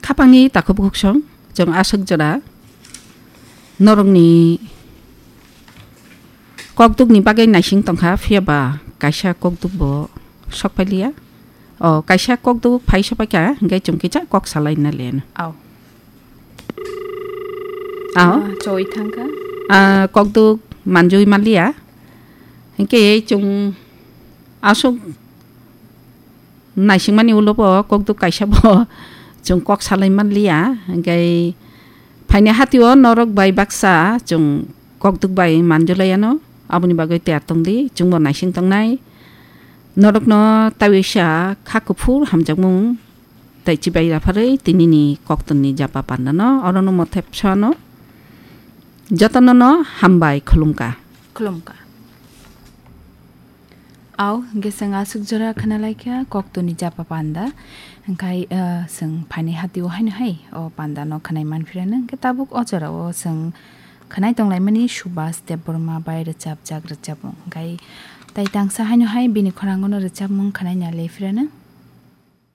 카방니 다커북성 정 아석저라 너럭니 꼭뚝니 바게 나싱 똥카 피어봐 가샤 꼭뚝 뭐 석팔리야 가샤 꼭뚝 파이셔바까 ngay 좀 기자 꼭 살라이나 렌 저희 탄가 꼭뚝 만조이 말리야 이게 좀 아속 나싱만이 올로버 꼭뚝 가샤 뭐 좀 꼭 살라이만 리야 ngay 파이네 하티오 너럭 바이 박사 좀 꼭뚝 바이 만줄라야노 아버니 바게 때아통디 중보 나싱 똥나이 너럭너 따위샤 카쿠풀 함작뭉 따이치바이라 파르이 티니니 꼭뚝니 자파판다노 어로노 모탭차노 저터노노 함바이 클룸까 Aw gesang asuk jara khana laikya kokto ni japa panda angkai seng phani hatiu hain hai o panda no khanai manfirana ke tabuk ojara o seng khanai tonglai mani subas te borma bai recap jak recap angkai tai tangsa hain hai bini khorangono recap mung khanai nya lefirana